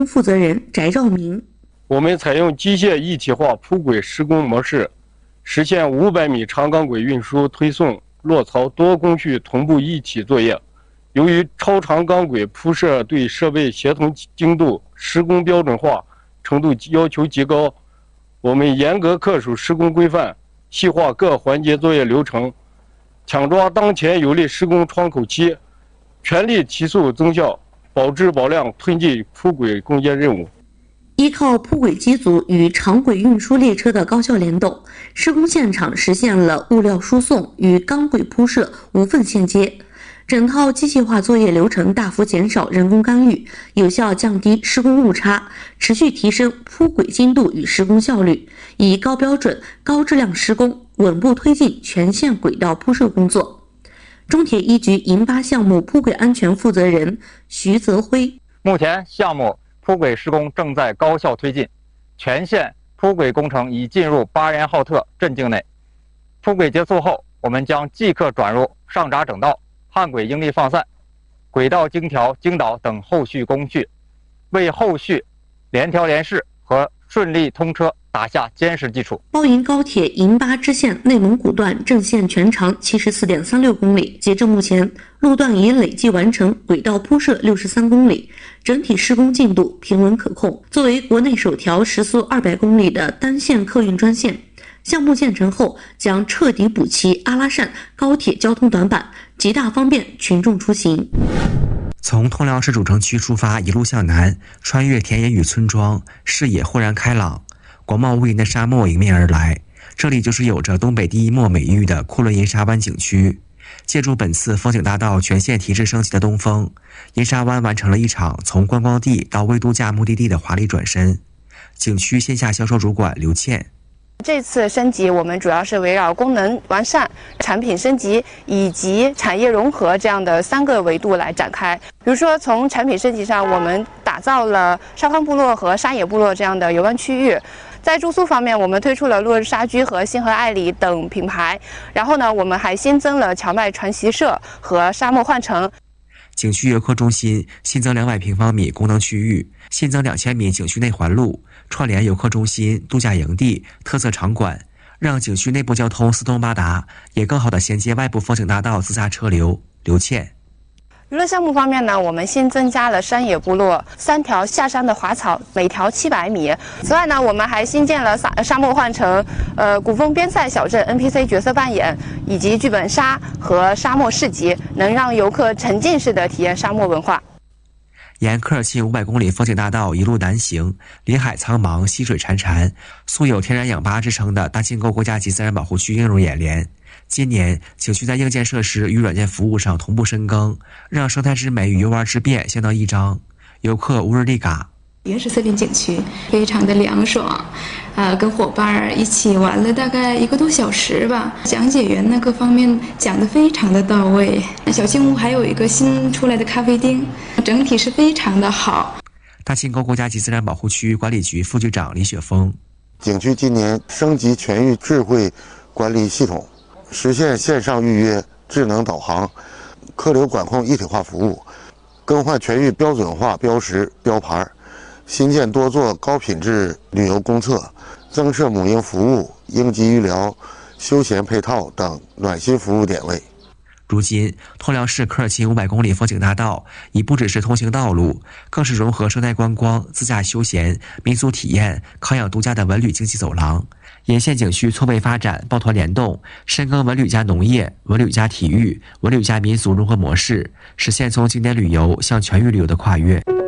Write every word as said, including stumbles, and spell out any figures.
负责人翟兆明， 我们采用机械一体化铺轨施工模式，实现五百米长钢轨运输、推送、落槽多工序同步一体作业。由于超长钢轨铺设对设备协同精度、施工标准化程度要求极高，我们严格恪守施工规范，细化各环节作业流程，抢抓当前有利施工窗口期，全力提速增效，保质保量推进铺轨攻坚任务。 依靠铺轨机组与长轨运输列车的高效联动，施工现场实现了物料输送与钢轨铺设无缝衔接。整套机械化作业流程大幅减少人工干预，有效降低施工误差，持续提升铺轨精度与施工效率，以高标准、高质量施工，稳步推进全线轨道铺设工作。中铁一局银八项目铺轨安全负责人徐泽辉， 目前项目铺轨施工正在高效推进，全线铺轨工程已进入巴彦浩特镇境内。铺轨结束后，我们将即刻转入上闸整道、焊轨应力放散、轨道精调、精导等后续工序，为后续联调联试和顺利通车打下坚实基础。 包银高铁银八支线内蒙古段正线全长 七十四点三六公里，截至目前，路段已累计完成轨道铺设六十三公里，整体施工进度平稳可控。作为国内首条时速二百公里的单线客运专线，项目建成后将彻底补齐阿拉善高铁交通短板，极大方便群众出行。 从通辽市主城区出发，一路向南，穿越田野与村庄，视野豁然开朗，广袤无垠的沙漠迎面而来。这里就是有着东北第一漠美誉的库伦银沙湾景区。借助本次风景大道全线提质升级的东风，银沙湾完成了一场从观光地到微度假目的地的华丽转身。景区线下销售主管刘倩， 这次升级，我们主要是围绕功能完善、产品升级以及产业融合这样的三个维度来展开。比如说，从产品升级上，我们打造了沙滩部落和沙野部落这样的游玩区域。在住宿方面，我们推出了落日沙居和星河爱里等品牌。然后呢，我们还新增了荞麦传习社和沙漠幻城。 景区游客中心新增两百平方米功能区域，新增两千米景区内环路，串联游客中心、度假营地、特色场馆，让景区内部交通四通八达，也更好地衔接外部风景大道自驾车流。刘倩。 娱乐项目方面呢，我们新增加了山野部落三条下山的滑草，每条七百米。此外呢，我们还新建了沙沙漠幻城、呃古风边塞小镇 N P C 角色扮演，以及剧本杀和沙漠市集，能让游客沉浸式的体验沙漠文化。 沿科尔沁五百公里风景大道一路南行，林海苍茫，溪水潺潺，素有天然氧吧之称的大庆沟国家级自然保护区映入眼帘。今年景区在硬件设施与软件服务上同步深耕，让生态之美与游玩之便相得益彰，游客无日立嘎。 原始森林景区非常的凉爽，呃，跟伙伴一起玩了大概一个多小时吧，讲解员呢各方面讲得非常的到位。小青屋还有一个新出来的咖啡厅，整体是非常的好。 大庆沟国家级自然保护区管理局副局长李雪峰， 景区今年升级全域智慧管理系统，实现线上预约、智能导航、客流管控一体化服务，更换全域标准化标识标牌，新建多座高品质旅游公厕，增设母婴服务、应急医疗、休闲配套等暖心服务点位。 如今，通辽市科尔沁五百公里风景大道已不只是通行道路，更是融合生态观光、自驾休闲、民俗体验、康养度假的文旅经济走廊。沿线景区错位发展，抱团联动，深耕文旅加农业、文旅加体育、文旅加民俗融合模式，实现从景点旅游向全域旅游的跨越。